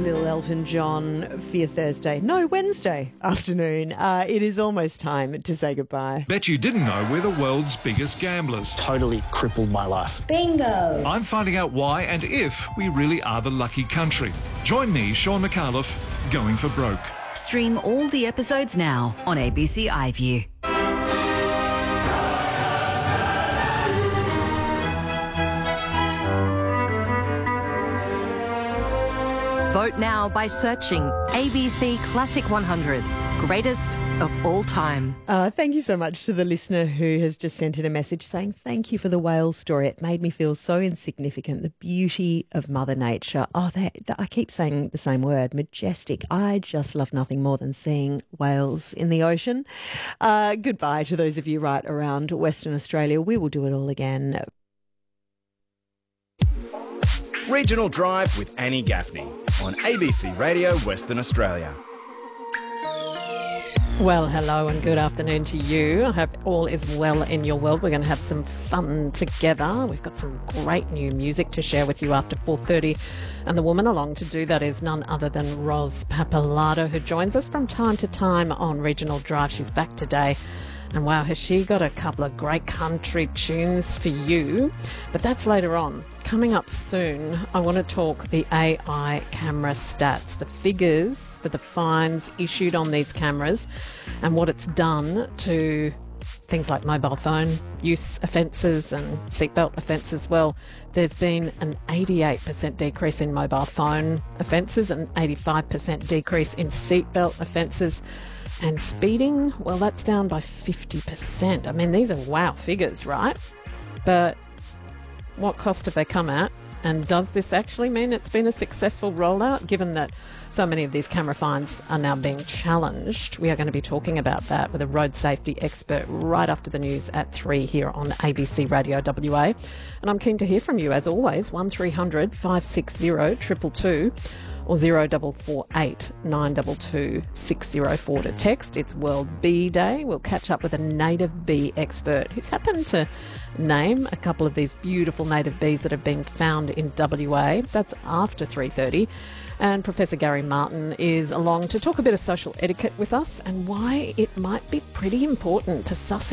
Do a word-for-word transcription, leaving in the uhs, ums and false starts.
little Elton John for your Thursday, no, Wednesday afternoon. Uh, it is almost time to say goodbye. Bet you didn't know we're the world's biggest gamblers. Totally crippled my life. Bingo! I'm finding out why and if we really are the lucky country. Join me, Sean McAuliffe, going for broke. Stream all the episodes now on A B C iView. Vote now by searching A B C Classic one hundred, greatest of all time. Uh, thank you so much to the listener who has just sent in a message saying thank you for the whales story. It made me feel so insignificant. The beauty of Mother Nature. Oh, that, that, I keep saying the same word, majestic. I just love nothing more than seeing whales in the ocean. Uh, goodbye to those of you right around Western Australia. We will do it all again. Regional Drive with Annie Gaffney on A B C Radio Western Australia. Well, hello and good afternoon to you. I hope all is well in your world. We're going to have some fun together. We've got some great new music to share with you after four thirty. And the woman along to do that is none other than Ros Pappalardo, who joins us from time to time on Regional Drive. She's back today. And wow, has she got a couple of great country tunes for you. But that's later on. Coming up soon, I want to talk the A I camera stats, the figures for the fines issued on these cameras and what it's done to things like mobile phone use offences and seatbelt offences. Well, there's been an eighty-eight percent decrease in mobile phone offences, an eighty-five percent decrease in seatbelt offences. And speeding, well, that's down by fifty percent. I mean, these are wow figures, right? But what cost have they come at? And does this actually mean it's been a successful rollout, given that so many of these camera fines are now being challenged? We are going to be talking about that with a road safety expert right after the news at three here on A B C Radio W A. And I'm keen to hear from you, as always, one three hundred five six zero two two two. Or zero four four eight nine two two six zero four to text. It's World Bee Day. We'll catch up with a native bee expert who's happened to name a couple of these beautiful native bees that have been found in W A. That's after three thirty. And Professor Gary Martin is along to talk a bit of social etiquette with us and why it might be pretty important to suss